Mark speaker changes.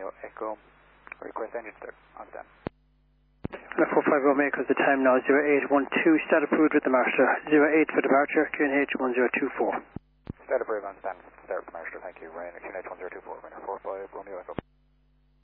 Speaker 1: Romeo Echo. Request engine start. On stand.
Speaker 2: 45 Romeo Echo, the time now 0812. Start approved with the master. 08 for departure. QNH 1024.
Speaker 1: Start approved on stand. Start with the master. Thank you. Ryan QNH 1024. Runner 45 Romeo Echo.